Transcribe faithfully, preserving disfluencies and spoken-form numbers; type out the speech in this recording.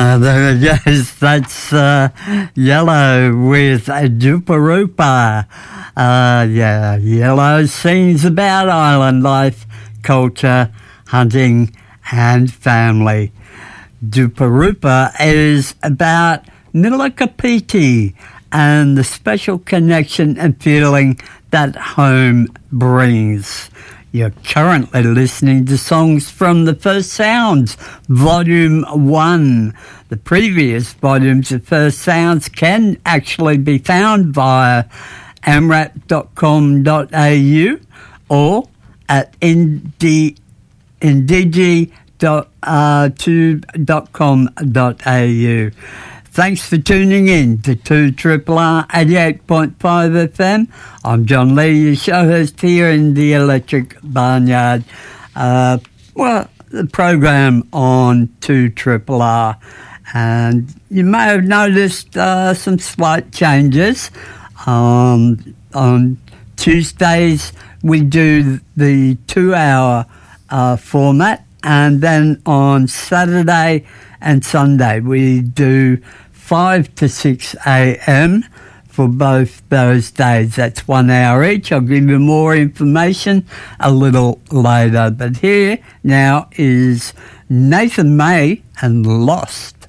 Uh, there it goes. That's uh, Yellow with Duparupa. Uh, yeah, Yellow sings about island life, culture, hunting, and family. Duparupa is about Nilakapiti and the special connection and feeling that home brings. You're currently listening to songs from The First Sounds, Volume one. The previous volumes of First Sounds can actually be found via amrap dot com dot a u or at indigi dot tube dot com dot a u. Thanks for tuning in to two R R R eighty-eight point five F M. I'm John Lee, your show host here in the Electric Barnyard. Uh, well, the program on two R R R. And you may have noticed uh, some slight changes. Um, on Tuesdays, we do the two-hour uh, format. And then on Saturday and Sunday, we do five to six a.m. for both those days. That's one hour each. I'll give you more information a little later. But here now is Nathan May and Lost.